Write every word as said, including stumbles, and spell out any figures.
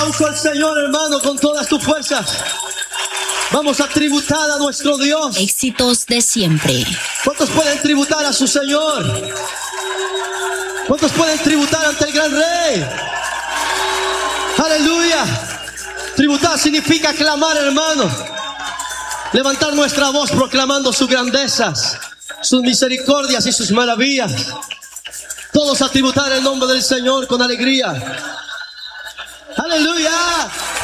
Aplauso al Señor, hermano, con todas tus fuerzas. Vamos a tributar a nuestro Dios. Éxitos de siempre. ¿Cuántos pueden tributar a su Señor? ¿Cuántos pueden tributar ante el gran Rey? Aleluya. Tributar significa clamar, hermano. Levantar nuestra voz proclamando sus grandezas, sus misericordias y sus maravillas. Todos a tributar el nombre del Señor con alegría. Aleluya.